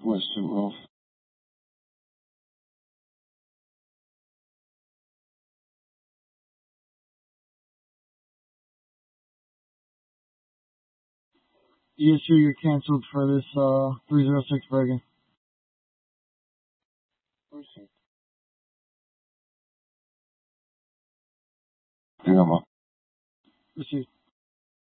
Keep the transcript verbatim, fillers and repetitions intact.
Western Wolf. Yes, sir, you're canceled for this, uh, three oh six Bergen. Digamos. Received.